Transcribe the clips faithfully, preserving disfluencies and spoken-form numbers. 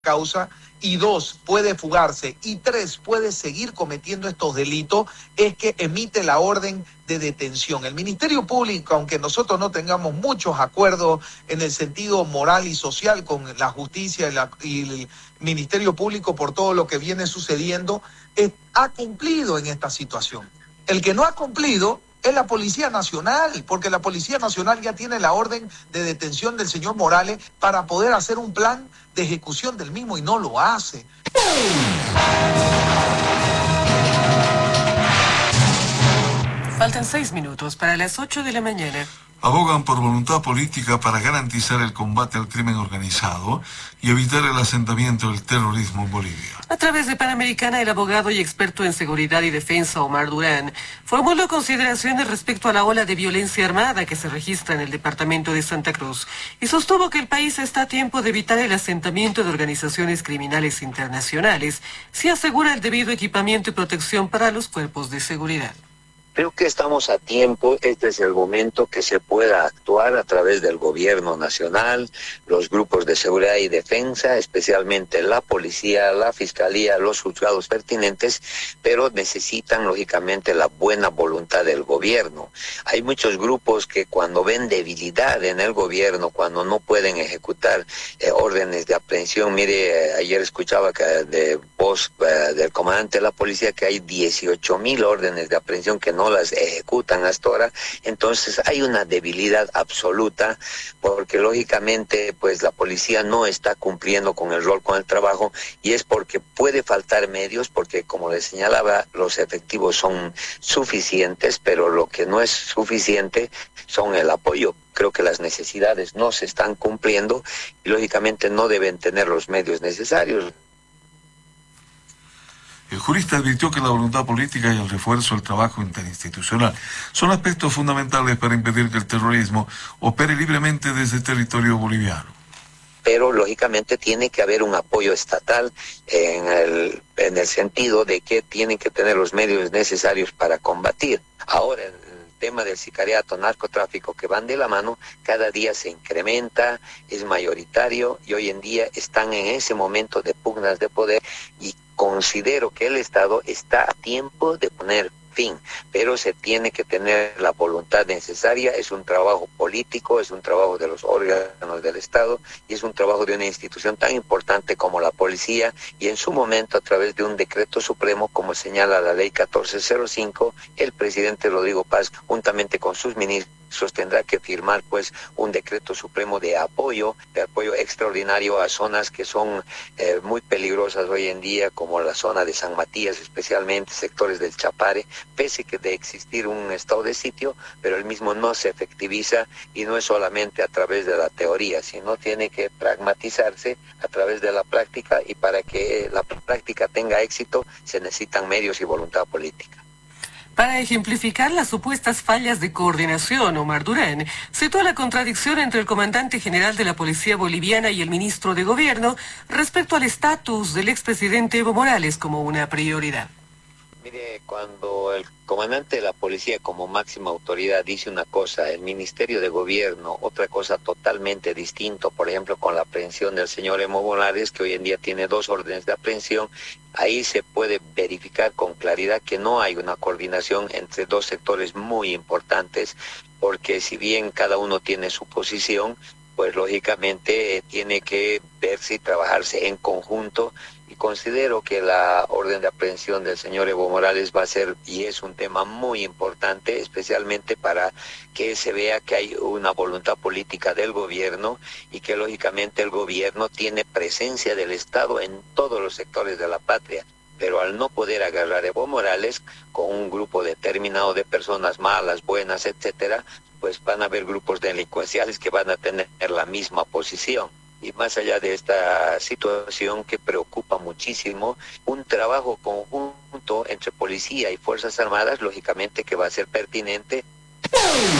causa, y dos, puede fugarse, y tres, puede seguir cometiendo estos delitos, es que emite la orden de detención. El Ministerio Público, aunque nosotros no tengamos muchos acuerdos en el sentido moral y social con la justicia y, la, y el Ministerio Público por todo lo que viene sucediendo, eh, ha cumplido en esta situación. El que no ha cumplido es la Policía Nacional, porque la Policía Nacional ya tiene la orden de detención del señor Morales para poder hacer un plan de ejecución del mismo y no lo hace. Faltan seis minutos para las ocho de la mañana. Abogan por voluntad política para garantizar el combate al crimen organizado y evitar el asentamiento del terrorismo en Bolivia. A través de Panamericana, el abogado y experto en seguridad y defensa Omar Durán formuló consideraciones respecto a la ola de violencia armada que se registra en el departamento de Santa Cruz y sostuvo que el país está a tiempo de evitar el asentamiento de organizaciones criminales internacionales si asegura el debido equipamiento y protección para los cuerpos de seguridad. Creo que estamos a tiempo, este es el momento que se pueda actuar a través del gobierno nacional, los grupos de seguridad y defensa, especialmente la policía, la fiscalía, los juzgados pertinentes, pero necesitan lógicamente la buena voluntad del gobierno. Hay muchos grupos que cuando ven debilidad en el gobierno, cuando no pueden ejecutar eh, órdenes de aprehensión, mire, eh, ayer escuchaba que, de voz eh, del comandante de la policía que hay dieciocho mil órdenes de aprehensión que no no las ejecutan hasta ahora, entonces hay una debilidad absoluta porque lógicamente pues la policía no está cumpliendo con el rol, con el trabajo, y es porque puede faltar medios, porque como les señalaba, los efectivos son suficientes, pero lo que no es suficiente son el apoyo. Creo que las necesidades no se están cumpliendo y lógicamente no deben tener los medios necesarios. El jurista advirtió que la voluntad política y el refuerzo del trabajo interinstitucional son aspectos fundamentales para impedir que el terrorismo opere libremente desde el territorio boliviano. Pero lógicamente tiene que haber un apoyo estatal en el, en el sentido de que tienen que tener los medios necesarios para combatir. Ahora, el tema del sicariato, narcotráfico, que van de la mano, cada día se incrementa, es mayoritario y hoy en día están en ese momento de pugnas de poder y considero que el Estado está a tiempo de poner fin, pero se tiene que tener la voluntad necesaria. Es un trabajo político, es un trabajo de los órganos del Estado y es un trabajo de una institución tan importante como la policía, y en su momento a través de un decreto supremo, como señala la ley catorce cero cinco, el presidente Rodrigo Paz, juntamente con sus ministros, tendrá que firmar pues un decreto supremo de apoyo, de apoyo extraordinario a zonas que son eh, muy peligrosas hoy en día, como la zona de San Matías, especialmente sectores del Chapare, pese que de existir un estado de sitio, pero el mismo no se efectiviza y no es solamente a través de la teoría, sino tiene que pragmatizarse a través de la práctica, y para que la práctica tenga éxito se necesitan medios y voluntad política. Para ejemplificar las supuestas fallas de coordinación, Omar Durán citó la contradicción entre el comandante general de la Policía Boliviana y el ministro de Gobierno respecto al estatus del expresidente Evo Morales como una prioridad. Mire, cuando el comandante de la policía como máxima autoridad dice una cosa, el Ministerio de Gobierno otra cosa totalmente distinto, por ejemplo con la aprehensión del señor Evo Morales, que hoy en día tiene dos órdenes de aprehensión, ahí se puede verificar con claridad que no hay una coordinación entre dos sectores muy importantes, porque si bien cada uno tiene su posición, pues lógicamente eh, tiene que verse y trabajarse en conjunto. Y considero que la orden de aprehensión del señor Evo Morales va a ser y es un tema muy importante, especialmente para que se vea que hay una voluntad política del gobierno y que lógicamente el gobierno tiene presencia del Estado en todos los sectores de la patria. Pero al no poder agarrar a Evo Morales con un grupo determinado de personas malas, buenas, etcétera, pues van a haber grupos delincuenciales que van a tener la misma posición. Y más allá de esta situación que preocupa muchísimo, un trabajo conjunto entre policía y Fuerzas Armadas, lógicamente que va a ser pertinente.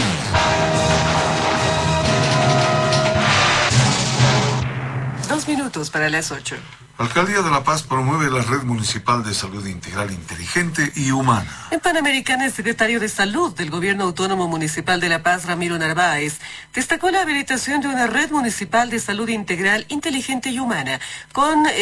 Dos minutos. minutos para las ocho. Alcaldía de La Paz promueve la Red Municipal de Salud Integral Inteligente y Humana. En Panamericana, el secretario de Salud del Gobierno Autónomo Municipal de La Paz, Ramiro Narváez, destacó la habilitación de una Red Municipal de Salud Integral Inteligente y Humana con